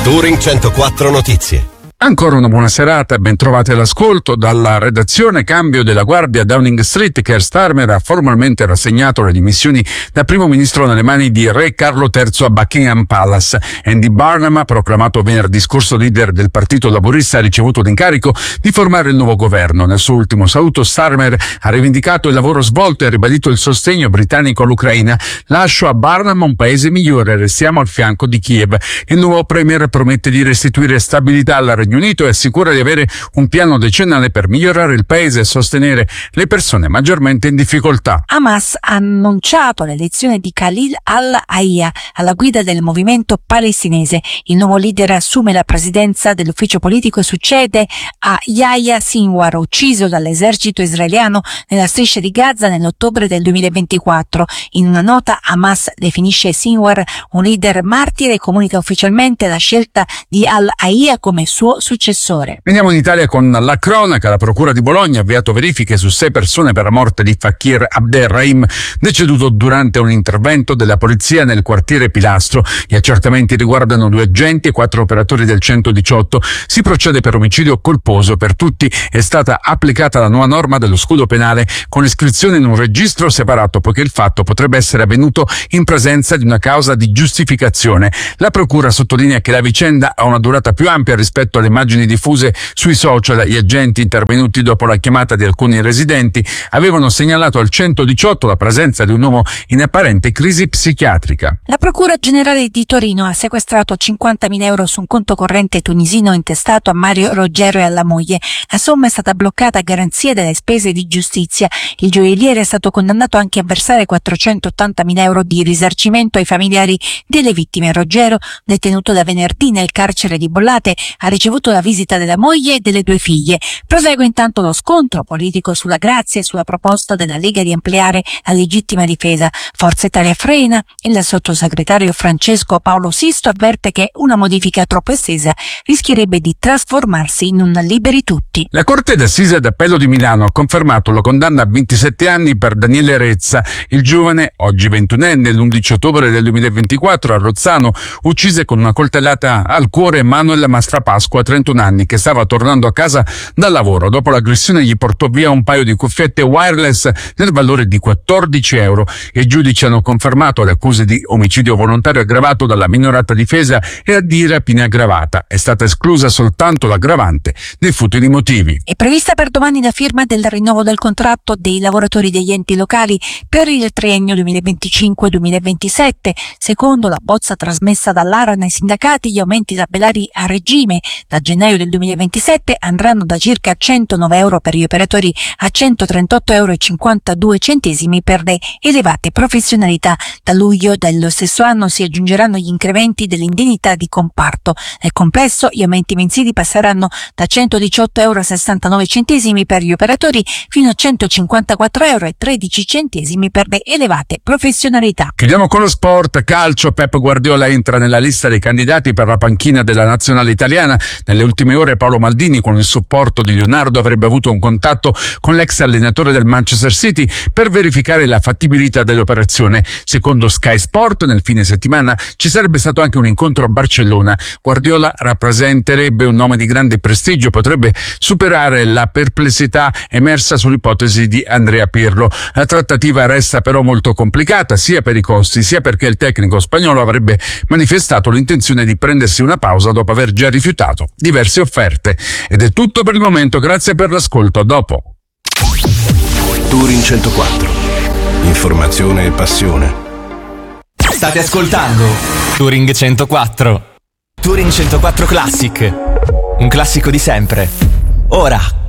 Touring 104 Notizie. Ancora una buona serata e ben trovati all'ascolto. Dalla redazione cambio della guardia Downing Street, Keir Starmer ha formalmente rassegnato le dimissioni da primo ministro nelle mani di Re Carlo III a Buckingham Palace. Andy Burnham, proclamato venerdì scorso leader del Partito Laburista, ha ricevuto l'incarico di formare il nuovo governo. Nel suo ultimo saluto Starmer ha rivendicato il lavoro svolto e ha ribadito il sostegno britannico all'Ucraina. Lascio a Burnham un paese migliore, restiamo al fianco di Kiev. Il nuovo premier promette di restituire stabilità alla Regno Unito e assicura di avere un piano decennale per migliorare il paese e sostenere le persone maggiormente in difficoltà. Hamas ha annunciato l'elezione di Khalil al-Hayya alla guida del movimento palestinese. Il nuovo leader assume la presidenza dell'ufficio politico e succede a Yahya Sinwar, ucciso dall'esercito israeliano nella striscia di Gaza nell'ottobre del 2024. In una nota Hamas definisce Sinwar un leader martire e comunica ufficialmente la scelta di al-Hayya come suo successore. Veniamo in Italia con la cronaca. La procura di Bologna ha avviato verifiche su 6 persone per la morte di Fakir Abderrahim, deceduto durante un intervento della polizia nel quartiere Pilastro. Gli accertamenti riguardano 2 agenti e 4 operatori del 118. Si procede per omicidio colposo. Per tutti è stata applicata la nuova norma dello scudo penale con iscrizione in un registro separato, poiché il fatto potrebbe essere avvenuto in presenza di una causa di giustificazione. La procura sottolinea che la vicenda ha una durata più ampia rispetto alle immagini diffuse sui social. Gli agenti intervenuti dopo la chiamata di alcuni residenti avevano segnalato al 118 la presenza di un uomo in apparente crisi psichiatrica. La Procura Generale di Torino ha sequestrato 50.000 euro su un conto corrente tunisino intestato a Mario Roggero e alla moglie. La somma è stata bloccata a garanzia delle spese di giustizia. Il gioielliere è stato condannato anche a versare 480.000 euro di risarcimento ai familiari delle vittime. Roggero, detenuto da venerdì nel carcere di Bollate, ha ricevuto la visita della moglie e delle 2 figlie. Prosegue intanto lo scontro politico sulla grazia e sulla proposta della Lega di ampliare la legittima difesa. Forza Italia frena. Il sottosegretario Francesco Paolo Sisto avverte che una modifica troppo estesa rischierebbe di trasformarsi in un liberi tutti. La Corte d'Assise d'Appello di Milano ha confermato la condanna a 27 anni per Daniele Rezza. Il giovane, oggi 21enne, l'11 ottobre del 2024 a Rozzano, uccise con una coltellata al cuore Manuel Mastrapasqua, 31 anni, che stava tornando a casa dal lavoro. Dopo l'aggressione gli portò via un paio di cuffiette wireless nel valore di 14 euro. I giudici hanno confermato le accuse di omicidio volontario aggravato dalla minorata difesa e di rapina aggravata. È stata esclusa soltanto l'aggravante dei futili motivi. È prevista per domani la firma del rinnovo del contratto dei lavoratori degli enti locali per il triennio 2025-2027. Secondo la bozza trasmessa dall'ARAN ai sindacati, gli aumenti tabellari a regime da gennaio del 2027 andranno da circa 109 euro per gli operatori a 138,52 euro per le elevate professionalità. Da luglio dello stesso anno si aggiungeranno gli incrementi delle indennità di comparto. Nel complesso gli aumenti mensili passeranno da 118,69 euro per gli operatori fino a 154,13 euro per le elevate professionalità. Chiudiamo con lo sport. Calcio. Pep Guardiola entra nella lista dei candidati per la panchina della nazionale italiana. Nelle ultime ore Paolo Maldini, con il supporto di Leonardo, avrebbe avuto un contatto con l'ex allenatore del Manchester City per verificare la fattibilità dell'operazione. Secondo Sky Sport, nel fine settimana ci sarebbe stato anche un incontro a Barcellona. Guardiola rappresenterebbe un nome di grande prestigio, potrebbe superare la perplessità emersa sull'ipotesi di Andrea Pirlo. La trattativa resta però molto complicata, sia per i costi, sia perché il tecnico spagnolo avrebbe manifestato l'intenzione di prendersi una pausa dopo aver già rifiutato diverse offerte. Ed è tutto per il momento, grazie per l'ascolto, a dopo. Touring 104. Informazione e passione. State ascoltando Touring 104. Touring 104 Classic. Un classico di sempre. Ora